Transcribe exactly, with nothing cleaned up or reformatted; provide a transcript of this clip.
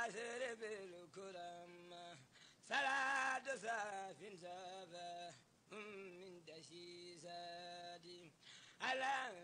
سر بالكرم صلاة ساف سافا من دشيسات على